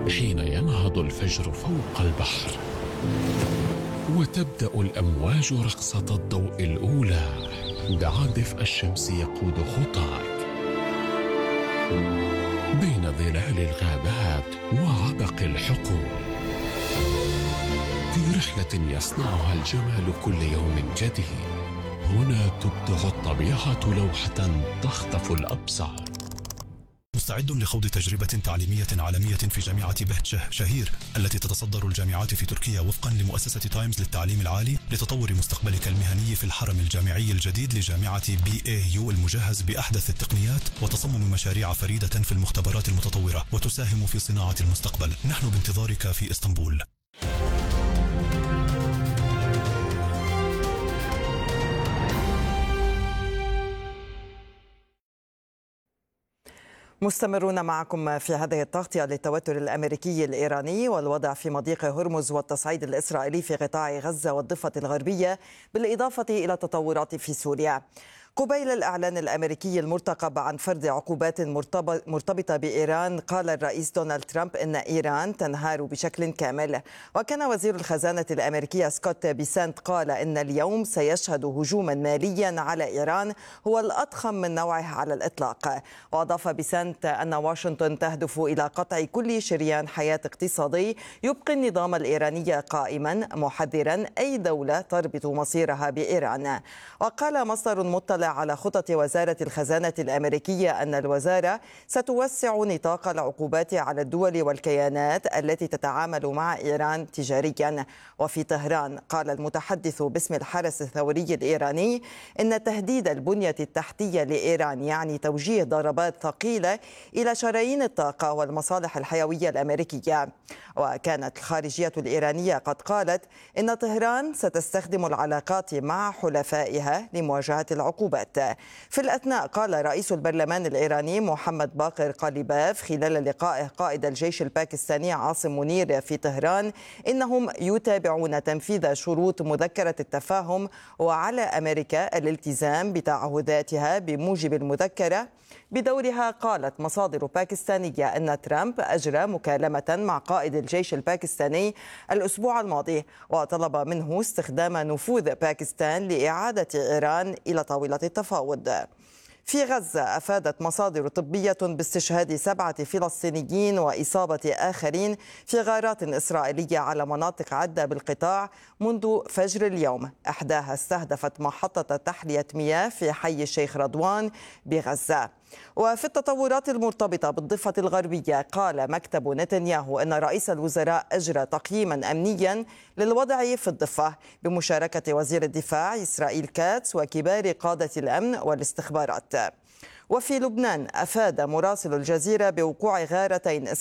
حين ينهض الفجر فوق البحر وتبدأ الأمواج رقصة الضوء الأولى، دع دفء الشمس يقود خطاك بين ظلال الغابات وعبق الحقول، في رحلة يصنعها الجمال كل يوم جديد. هنا تبدع الطبيعة لوحة تخطف الأبصار. مستعد لخوض تجربة تعليمية عالمية في جامعة بهجة شهير التي تتصدر الجامعات في تركيا وفقا لمؤسسة تايمز للتعليم العالي لتطور مستقبلك المهني في الحرم الجامعي الجديد لجامعة BAU المجهز بأحدث التقنيات وتصمم مشاريع فريدة في المختبرات المتطورة وتساهم في صناعة المستقبل. نحن بانتظارك في إسطنبول. مستمرون معكم في هذه التغطية للتوتر الأمريكي الإيراني والوضع في مضيق هرمز والتصعيد الإسرائيلي في قطاع غزة والضفة الغربية، بالإضافة إلى التطورات في سوريا. قبيل الإعلان الأمريكي المرتقب عن فرض عقوبات مرتبطة بإيران، قال الرئيس دونالد ترامب إن إيران تنهار بشكل كامل. وكان وزير الخزانة الأمريكي سكوت بيسنت قال إن اليوم سيشهد هجوما ماليا على إيران هو الأضخم من نوعه على الإطلاق. وأضاف بيسنت أن واشنطن تهدف إلى قطع كل شريان حياة اقتصادي يبقي النظام الإيراني قائما، محذرا أي دولة تربط مصيرها بإيران. وقال مصدر مطلع على خطط وزارة الخزانة الأمريكية أن الوزارة ستوسع نطاق العقوبات على الدول والكيانات التي تتعامل مع إيران تجاريا. وفي طهران قال المتحدث باسم الحرس الثوري الإيراني إن تهديد البنية التحتية لإيران يعني توجيه ضربات ثقيلة إلى شرايين الطاقة والمصالح الحيوية الأمريكية. وكانت الخارجية الإيرانية قد قالت إن طهران ستستخدم العلاقات مع حلفائها لمواجهة العقوبات. في الأثناء قال رئيس البرلمان الإيراني محمد باقر قاليباف خلال لقائه قائد الجيش الباكستاني عاصم منير في طهران إنهم يتابعون تنفيذ شروط مذكرة التفاهم، وعلى أمريكا الالتزام بتعهداتها بموجب المذكرة. بدورها قالت مصادر باكستانية أن ترامب أجرى مكالمة مع قائد الجيش الباكستاني الأسبوع الماضي وطلب منه استخدام نفوذ باكستان لإعادة إيران إلى طاولة التفاوض. في غزة أفادت مصادر طبية باستشهاد 7 فلسطينيين وإصابة آخرين في غارات إسرائيلية على مناطق عدة بالقطاع منذ فجر اليوم، إحداها استهدفت محطة تحلية مياه في حي الشيخ رضوان بغزة. وفي التطورات المرتبطة بالضفة الغربية قال مكتب نتنياهو أن رئيس الوزراء أجرى تقييما أمنيا للوضع في الضفة بمشاركة وزير الدفاع إسرائيل كاتس وكبار قادة الأمن والاستخبارات. وفي لبنان أفاد مراسل الجزيرة بوقوع غارتين